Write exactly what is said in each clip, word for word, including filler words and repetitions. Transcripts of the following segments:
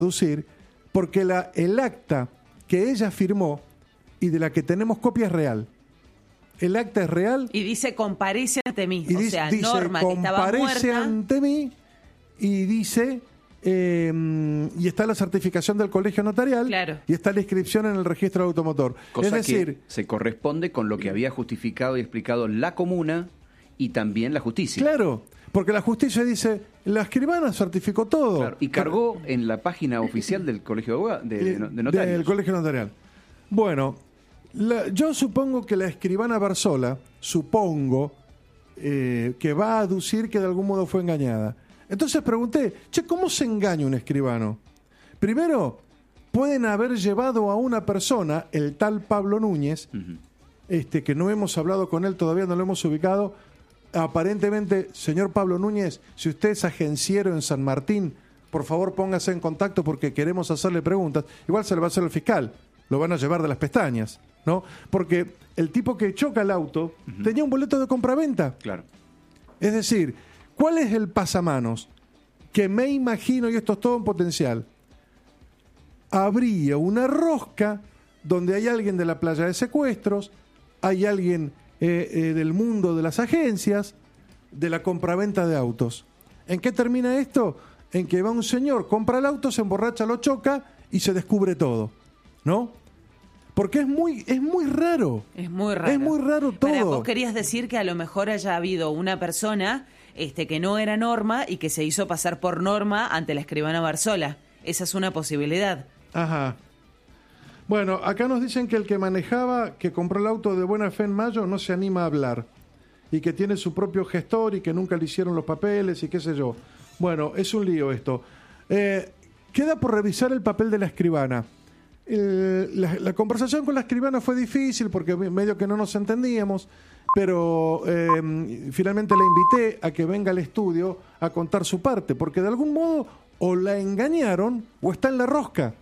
deducir, porque la, el acta que ella firmó y de la que tenemos copia es real. El acta es real. Y dice comparece ante mí. Y o dice, sea, dice, Norma que estaba comparece muerta. ante mí y dice, eh, y está la certificación del colegio notarial, claro, y está la inscripción en el registro automotor. Cosa es decir, que se corresponde con lo que había justificado y explicado la comuna y también la justicia. Claro, porque la justicia dice, la escribana certificó todo. Claro, y cargó en la página oficial del colegio de, abogados, de, de, de notarios. Del colegio notarial. Bueno, la, yo supongo que la escribana Barzola, supongo, eh, que va a aducir que de algún modo fue engañada. Entonces pregunté, che, ¿cómo se engaña un escribano? Primero, pueden haber llevado a una persona, el tal Pablo Núñez, uh-huh. este, que no hemos hablado con él, todavía no lo hemos ubicado. Aparentemente, señor Pablo Núñez, si usted es agenciero en San Martín, por favor póngase en contacto porque queremos hacerle preguntas. Igual se le va a hacer el fiscal, lo van a llevar de las pestañas, ¿no? Porque el tipo que choca el auto uh-huh. tenía un boleto de compraventa. Claro. Es decir, ¿cuál es el pasamanos? Que me imagino, y esto es todo en potencial, habría una rosca donde hay alguien de la playa de secuestros, hay alguien eh, eh, del mundo de las agencias, de la compraventa de autos. ¿En qué termina esto? En que va un señor, compra el auto, se emborracha, lo choca y se descubre todo, ¿no? Porque es muy, es muy raro. Es muy raro. Es muy raro todo. Para, vos querías decir que a lo mejor haya habido una persona este, que no era Norma y que se hizo pasar por Norma ante la escribana Barzola. Esa es una posibilidad. Ajá. Bueno, acá nos dicen que el que manejaba, que compró el auto de buena fe en mayo, no se anima a hablar. Y que tiene su propio gestor y que nunca le hicieron los papeles y qué sé yo. Bueno, es un lío esto. Eh, queda por revisar el papel de la escribana. Eh, la, la conversación con la escribana fue difícil porque medio que no nos entendíamos, pero eh, finalmente la invité a que venga al estudio a contar su parte, porque de algún modo o la engañaron o está en la rosca.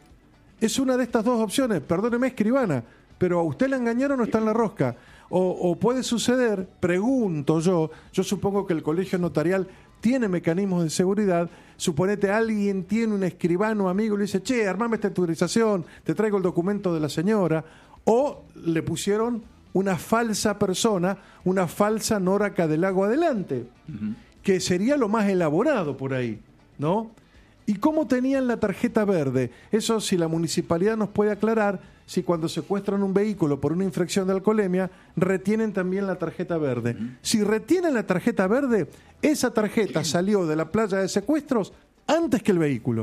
Es una de estas dos opciones, perdóneme escribana, pero a usted la engañaron o está en la rosca. O, o puede suceder, pregunto yo, yo supongo que el colegio notarial tiene mecanismos de seguridad. Suponete alguien tiene un escribano amigo y le dice, che, armame esta autorización, te traigo el documento de la señora. O le pusieron una falsa persona, una falsa Nora Cadelago adelante, uh-huh. que sería lo más elaborado por ahí, ¿no? ¿Y cómo tenían la tarjeta verde? Eso, si la municipalidad nos puede aclarar, si cuando secuestran un vehículo por una infracción de alcoholemia, retienen también la tarjeta verde. Uh-huh. Si retienen la tarjeta verde, esa tarjeta salió de la playa de secuestros antes que el vehículo.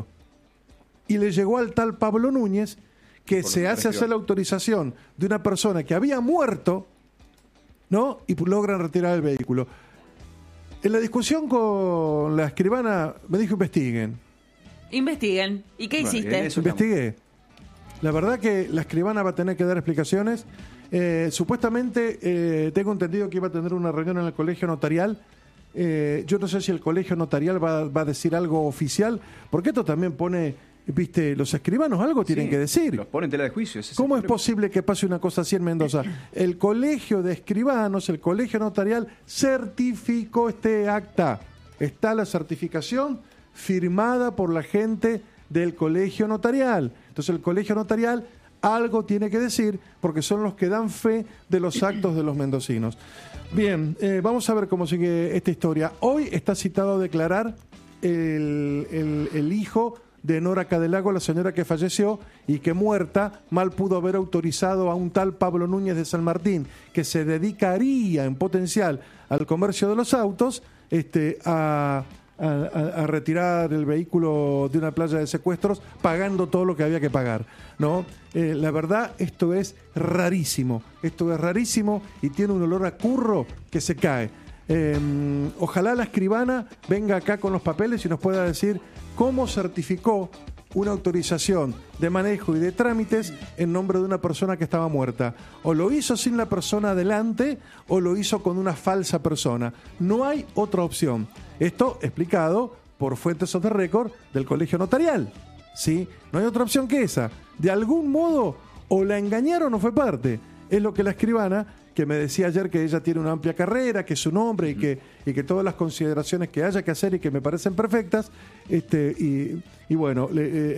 Y le llegó al tal Pablo Núñez, que por se hace hacer la autorización de una persona que había muerto, ¿no? Y logran retirar el vehículo. En la discusión con la escribana me dijo investiguen. Investiguen. ¿Y qué bueno, hiciste? Investigué. La verdad que la escribana va a tener que dar explicaciones. Eh, supuestamente eh, tengo entendido que iba a tener una reunión en el colegio notarial. Eh, yo no sé si el colegio notarial va, va a decir algo oficial, porque esto también pone, viste, los escribanos algo tienen sí, que decir. Los ponen en tela de juicio. Ese ¿Cómo es, es posible que pase una cosa así en Mendoza? El colegio de escribanos, el colegio notarial, certificó este acta. Está la certificación firmada por la gente del colegio notarial. Entonces el colegio notarial algo tiene que decir porque son los que dan fe de los actos de los mendocinos. Bien, eh, vamos a ver cómo sigue esta historia. Hoy está citado a declarar el, el, el hijo de Nora Cadelago, la señora que falleció y que muerta mal pudo haber autorizado a un tal Pablo Núñez de San Martín, que se dedicaría en potencial al comercio de los autos, este, a... A, a, a retirar el vehículo de una playa de secuestros pagando todo lo que había que pagar, ¿no? Eh, la verdad, esto es rarísimo, esto es rarísimo y tiene un olor a curro que se cae. Eh, ojalá la escribana venga acá con los papeles y nos pueda decir cómo certificó una autorización de manejo y de trámites en nombre de una persona que estaba muerta. O lo hizo sin la persona adelante o lo hizo con una falsa persona. No hay otra opción. Esto explicado por fuentes of the record del colegio notarial. ¿Sí? No hay otra opción que esa. De algún modo, o la engañaron o fue parte. Es lo que la escribana, que me decía ayer que ella tiene una amplia carrera, que es un hombre, uh-huh. y que y que todas las consideraciones que haya que hacer y que me parecen perfectas, este y, y bueno, le, eh,